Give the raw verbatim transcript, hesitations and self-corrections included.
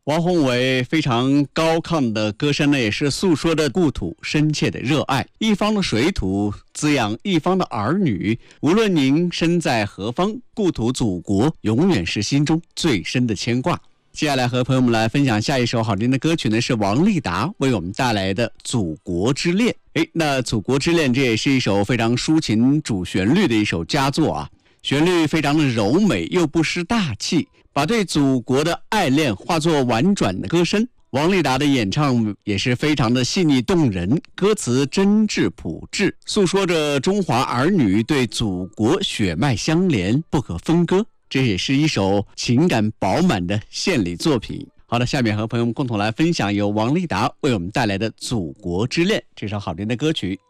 王宏伟非常高亢的歌声呢，也是诉说着故土深切的热爱。一方的水土滋养一方的儿女，无论您身在何方，故土祖国永远是心中最深的牵挂。接下来和朋友们来分享下一首好听的歌曲呢，是王丽达为我们带来的《祖国之恋》。诶，那《祖国之恋》这也是一首非常抒情主旋律的一首佳作啊，旋律非常的柔美又不失大气，把对祖国的爱恋化作婉转的歌声。王丽达的演唱也是非常的细腻动人，歌词真挚朴质，诉说着中华儿女对祖国血脉相连，不可分割。这也是一首情感饱满的献礼作品。好的，下面和朋友们共同来分享由王丽达为我们带来的《祖国之恋》这首好听的歌曲。